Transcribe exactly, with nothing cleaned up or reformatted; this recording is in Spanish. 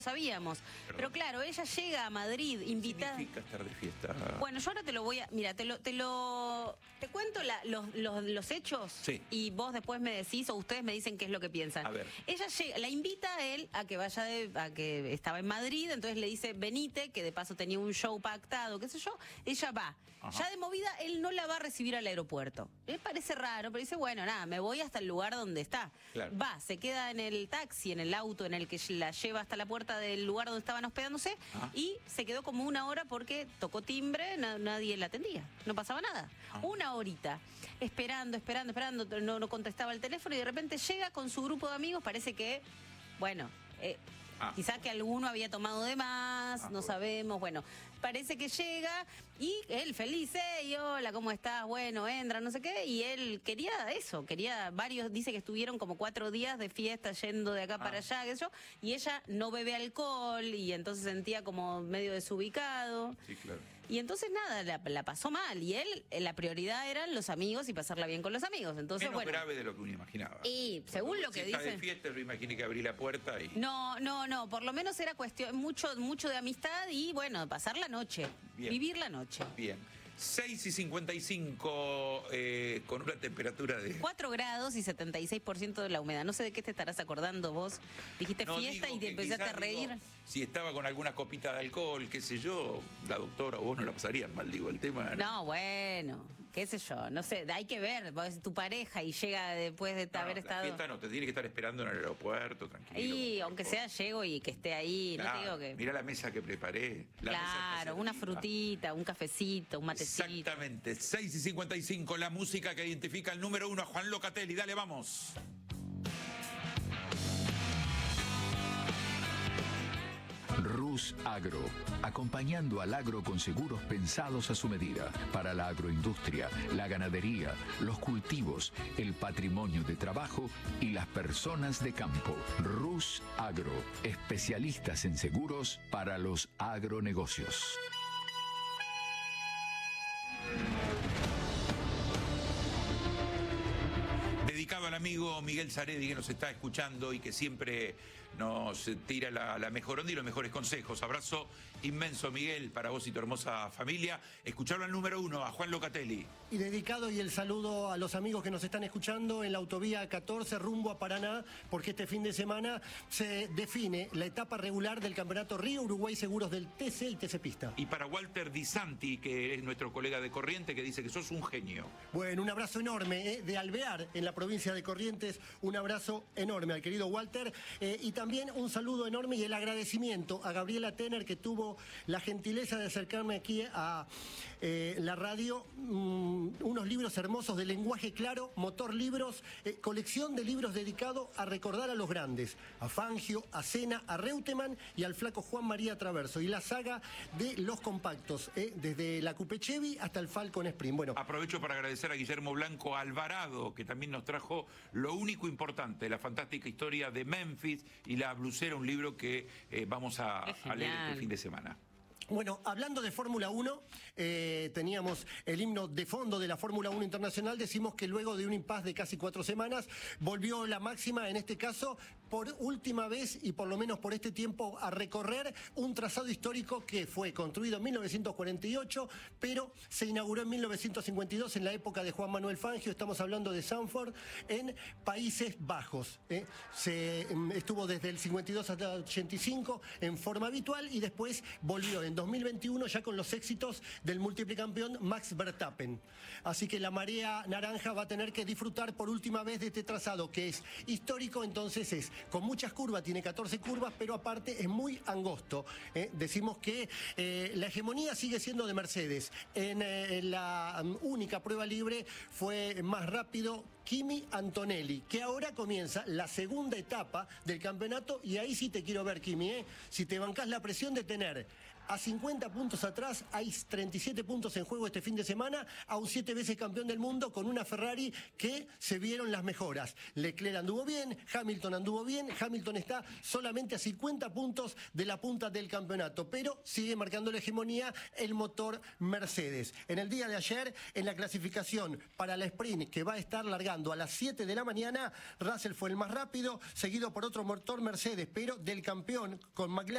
sabíamos. Perdón. Pero claro, ella llega a Madrid invitada. ¿Qué significa estar de fiesta? Bueno, yo ahora te lo voy a... Mira, te lo... Te, lo, te cuento la, los, los, los hechos Sí. y vos después me decís o ustedes me dicen qué es lo que piensan. A ver. Ella llega, la invita a él a que vaya de... a que estaba en Madrid, entonces le dice, venite, que de paso tenía un show pactado, qué sé yo. Ella va. Ajá. Ya de movida, él no la va a recibir al aeropuerto. Le parece raro, pero dice, bueno, nada, me voy hasta el lugar donde está. Claro. Va, se queda en el taxi, en el auto en el que la lleva hasta la puerta del lugar donde estaban hospedándose Ah. y se quedó como una hora porque tocó timbre, na- nadie la atendía, no pasaba nada. Ah. Una horita, esperando, esperando, esperando, no, no contestaba el teléfono y de repente llega con su grupo de amigos, parece que, bueno... Eh, Ah. Quizá que alguno había tomado de más, Ah, no bueno. sabemos. Bueno, parece que llega y él feliz, ¿eh? Hola, ¿cómo estás? Bueno, entra, no sé qué. Y él quería eso, quería varios, dice que estuvieron como cuatro días de fiesta yendo de acá Ah. para allá, qué sé yo. Y ella no bebe alcohol y entonces sentía como medio desubicado. Sí, claro. Y entonces nada, la, la pasó mal. Y él, eh, la prioridad eran los amigos y pasarla bien con los amigos. Entonces, Menos bueno. grave de lo que uno imaginaba. Y según Porque lo que si está dicen- de fiesta, yo imaginé que abrí la puerta y... No, no, no, por lo menos era cuestión mucho, mucho de amistad y bueno, pasar la noche, Bien. vivir la noche. Bien. seis y cincuenta y cinco eh, con una temperatura de... cuatro grados y setenta y seis por ciento de la humedad. No sé de qué te estarás acordando vos. Dijiste No, fiesta digo y te que empezaste a quizás, reír. digo, si estaba con alguna copita de alcohol, qué sé yo, la doctora o vos no la pasarían mal, digo, el tema... No, bueno, qué sé yo, no sé, hay que ver, vos, tu pareja y llega después de No, haber la estado... fiesta no, te tiene que estar esperando en el aeropuerto, tranquilo. Y con- aunque con- sea llego y que esté ahí, no te Claro, digo que... Mirá la mesa que preparé. La mesa está Claro, una servida. frutita, un cafecito, un matecito. Exactamente, seis y cincuenta y cinco, la música que identifica el número uno a Juan Locatelli. Dale, vamos. Rus Agro, acompañando al agro con seguros pensados a su medida, para la agroindustria, la ganadería, los cultivos, el patrimonio de trabajo y las personas de campo. Rus Agro, especialistas en seguros para los agronegocios. Dedicado al amigo Miguel Zaredi, que nos está escuchando y que siempre nos tira la, la mejor onda y los mejores consejos. Abrazo inmenso, Miguel, para vos y tu hermosa familia. Escucharon al número uno, a Juan Locatelli. Y dedicado y el saludo a los amigos que nos están escuchando en la autovía catorce rumbo a Paraná, porque este fin de semana se define la etapa regular del campeonato Río Uruguay Seguros del T C y T C Pista. Y para Walter Di Santi, que es nuestro colega de Corriente, que dice que sos un genio. Bueno, un abrazo enorme eh, de Alvear, en la provincia de Corrientes. Un abrazo enorme al querido Walter. Eh, y también un saludo enorme y el agradecimiento a Gabriela Tener, que tuvo la gentileza de acercarme aquí a eh, la radio. Mm, unos libros hermosos de lenguaje claro, Motor Libros, eh, colección de libros dedicados a recordar a los grandes. A Fangio, a Sena, a Reutemann y al flaco Juan María Traverso. Y la saga de los compactos, eh, desde la Coupe Chevy hasta el Falcon Sprint. Bueno, Aprovecho para agradecer a Guillermo Blanco Alvarado, que también nos trajo Lo único importante, la fantástica historia de Memphis y la blusera, un libro que eh, vamos a, Qué a leer genial. este fin de semana. Bueno, hablando de Fórmula uno, eh, teníamos el himno de fondo de la Fórmula uno Internacional. Decimos que luego de un impasse de casi cuatro semanas, volvió la máxima, en este caso, por última vez y por lo menos por este tiempo, a recorrer un trazado histórico que fue construido en mil novecientos cuarenta y ocho, pero se inauguró en mil novecientos cincuenta y dos, en la época de Juan Manuel Fangio. Estamos hablando de Zandvoort, en Países Bajos. ¿eh? Se mm, estuvo desde el cincuenta y dos hasta el ochenta y cinco en forma habitual y después volvió en dos mil veintiuno ya con los éxitos del múltiple campeón Max Verstappen. Así que la marea naranja va a tener que disfrutar por última vez de este trazado, que es histórico. Entonces es con muchas curvas, tiene catorce curvas, pero aparte es muy angosto. ¿eh? Decimos que eh, la hegemonía sigue siendo de Mercedes. En eh, la um, única prueba libre fue más rápido Kimi Antonelli, que ahora comienza la segunda etapa del campeonato, y ahí sí te quiero ver, Kimi, ¿eh? Si te bancás la presión de tener a cincuenta puntos atrás, hay treinta y siete puntos en juego este fin de semana, a un siete veces campeón del mundo con una Ferrari que se vieron las mejoras. Leclerc anduvo bien, Hamilton anduvo bien, Hamilton está solamente a cincuenta puntos de la punta del campeonato, pero sigue marcando la hegemonía el motor Mercedes. En el día de ayer, en la clasificación para la sprint, que va a estar largando arrancando a las siete de la mañana. Russell fue el más rápido, seguido por otro motor Mercedes, pero del campeón con McLaren